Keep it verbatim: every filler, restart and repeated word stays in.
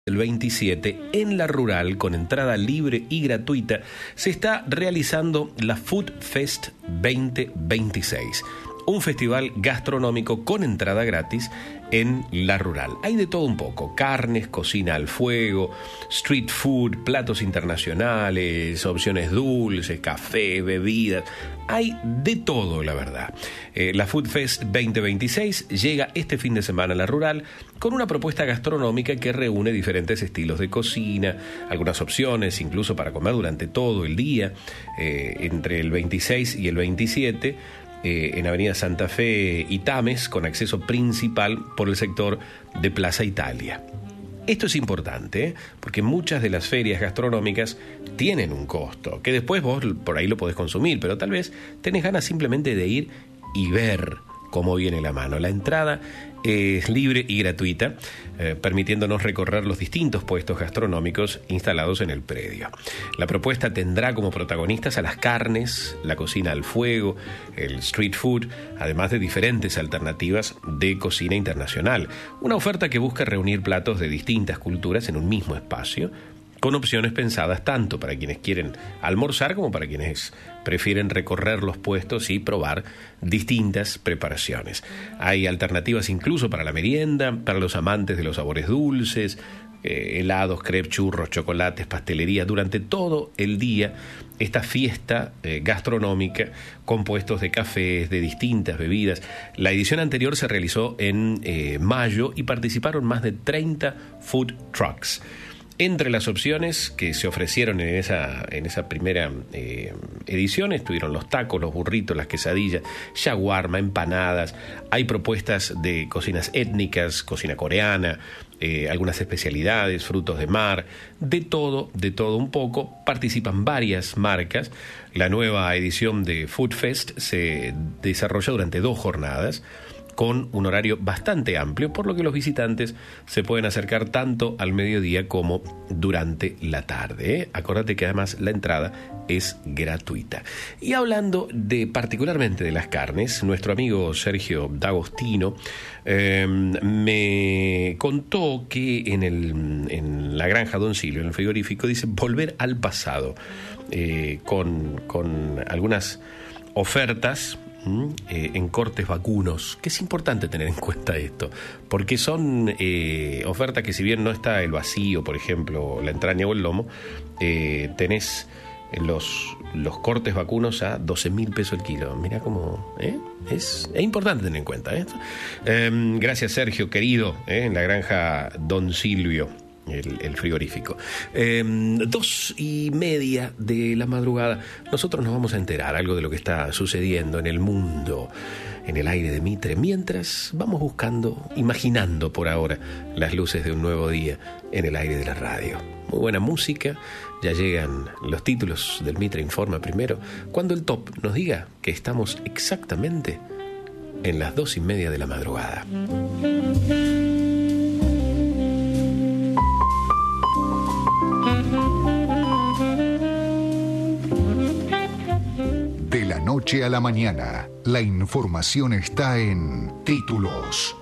El veintisiete, en La Rural, con entrada libre y gratuita, se está realizando la Food Fest veinte veintiséis, un festival gastronómico con entrada gratis en La Rural. Hay de todo un poco: carnes, cocina al fuego, street food, platos internacionales, opciones dulces, café, bebidas. Hay de todo, la verdad. Eh, la Food Fest veinte veintiséis llega este fin de semana a La Rural con una propuesta gastronómica que reúne diferentes estilos de cocina, algunas opciones incluso para comer durante todo el día, eh, entre el veintiséis y el veintisiete. Eh, en Avenida Santa Fe y Tames, con acceso principal por el sector de Plaza Italia. Esto es importante, ¿eh? porque muchas de las ferias gastronómicas tienen un costo, que después vos por ahí lo podés consumir, pero tal vez tenés ganas simplemente de ir y ver cómo viene la mano. La entrada es libre y gratuita, eh, permitiéndonos recorrer los distintos puestos gastronómicos instalados en el predio. La propuesta tendrá como protagonistas a las carnes, la cocina al fuego, el street food, además de diferentes alternativas de cocina internacional. Una oferta que busca reunir platos de distintas culturas en un mismo espacio, con opciones pensadas tanto para quienes quieren almorzar como para quienes prefieren recorrer los puestos y probar distintas preparaciones. Hay alternativas incluso para la merienda, para los amantes de los sabores dulces, eh, helados, crepes, churros, chocolates, pastelería. Durante todo el día, esta fiesta eh, gastronómica con puestos de cafés, de distintas bebidas. La edición anterior se realizó en eh, mayo y participaron más de treinta food trucks. Entre las opciones que se ofrecieron en esa, en esa primera eh, edición estuvieron los tacos, los burritos, las quesadillas, shawarma, empanadas. Hay propuestas de cocinas étnicas, cocina coreana, eh, algunas especialidades, frutos de mar, de todo, de todo un poco. Participan varias marcas. La nueva edición de Food Fest se desarrolla durante dos jornadas, con un horario bastante amplio, por lo que los visitantes se pueden acercar tanto al mediodía como durante la tarde, ¿eh? Acordate que además la entrada es gratuita. Y hablando de particularmente de las carnes, nuestro amigo Sergio D'Agostino eh, me contó que en, el, en la granja Don Silvio, en el frigorífico, dice volver al pasado, eh, con, con algunas ofertas Eh, en cortes vacunos, que es importante tener en cuenta esto, porque son eh, ofertas que, si bien no está el vacío, por ejemplo, la entraña o el lomo, eh, tenés los, los cortes vacunos a doce mil pesos el kilo. Mirá cómo ¿eh? es, es importante tener en cuenta esto. Eh, gracias, Sergio, querido, eh, en la granja Don Silvio. El, el frigorífico. Eh, dos y media de la madrugada, nosotros nos vamos a enterar algo de lo que está sucediendo en el mundo, en el aire de Mitre, mientras vamos buscando, imaginando por ahora, las luces de un nuevo día en el aire de la radio. Muy buena música, ya llegan los títulos del Mitre Informa primero, cuando el top nos diga que estamos exactamente en las dos y media de la madrugada. De la noche a la mañana, la información está en Títulos.